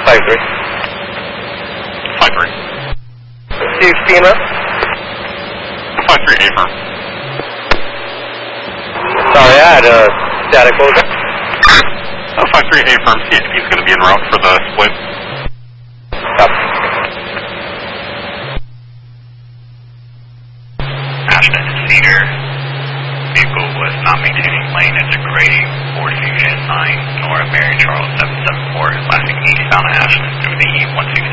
53. 53. Steve Steamer. 53, affirm. Sorry, I had a static closure. 53, affirm. He's going to be en route for the split. Ashton to Cedar. Vehicle was not maintaining lane at degrading. Ford Fusion 9 Nora Mary Charles 774 lasting eastbound Ashton through the E160.